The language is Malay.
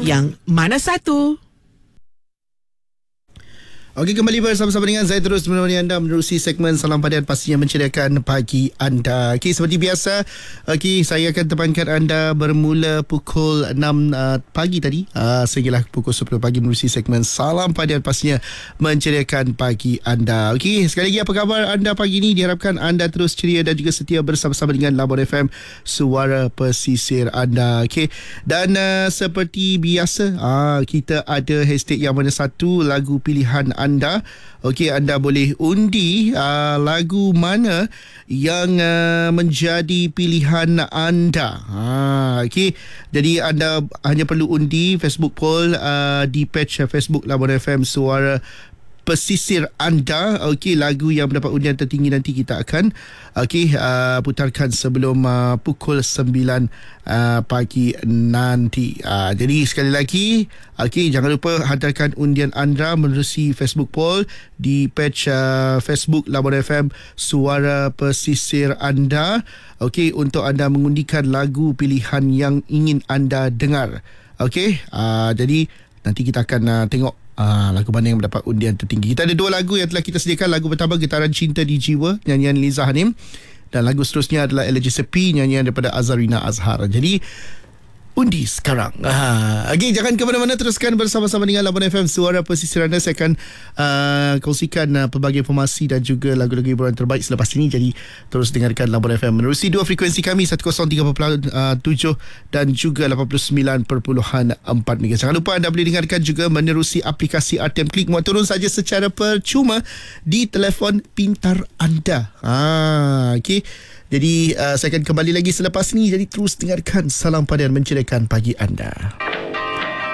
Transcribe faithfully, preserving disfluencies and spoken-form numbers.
Yang mana satu? Okey, kembali bersama-sama dengan saya terus menemani anda menerusi segmen Salam Padan, pastinya menceriakan pagi anda. Okey, seperti biasa, okey, saya akan temankan anda bermula pukul enam uh, pagi tadi uh, sehinggalah pukul sepuluh pagi menerusi segmen Salam Padan, pastinya menceriakan pagi anda. Okey, sekali lagi apa khabar anda pagi ini? Diharapkan anda terus ceria dan juga setia bersama-sama dengan Labuan F M, suara pesisir anda. Okey, dan uh, seperti biasa, uh, kita ada hashtag yang mana satu, lagu pilihan anda. Okey, anda boleh undi uh, lagu mana yang uh, menjadi pilihan anda. Ha, okey. Jadi anda hanya perlu undi Facebook poll uh, di page Facebook Labuan F M, suara pesisir anda. Okey, lagu yang mendapat undian tertinggi nanti kita akan okey uh, putarkan sebelum uh, pukul sembilan uh, pagi nanti. Uh, jadi sekali lagi, okey, jangan lupa hantarkan undian anda menerusi Facebook poll di page uh, Facebook Labuan F M, suara pesisir anda. Okey, untuk anda mengundikan lagu pilihan yang ingin anda dengar. Okey, uh, jadi nanti kita akan uh, tengok Ah, lagu mana yang mendapat undian tertinggi. Kita ada dua lagu yang telah kita sediakan. Lagu pertama, Getaran Cinta di Jiwa, nyanyian Liza Hanim, dan lagu seterusnya adalah Elegy Sepi, nyanyian daripada Azarina Azhar. Jadi undi sekarang. Ah, okay, jangan ke mana-mana, teruskan bersama-sama dengan Labuan F M, suara pesisir anda. Saya akan uh, kongsikan uh, pelbagai informasi dan juga lagu-lagu hiburan terbaik selepas ini. Jadi terus dengarkan Labuan F M menerusi dua frekuensi kami, seratus tiga perpuluhan tujuh dan juga lapan puluh sembilan perpuluhan empat megahertz. Jangan lupa anda boleh dengarkan juga menerusi aplikasi R T M Klik. Muat turun saja secara percuma di telefon pintar anda. Ah, okay. Jadi uh, saya akan kembali lagi selepas ini. Jadi terus dengarkan Salam Padan, menceriakan pagi anda.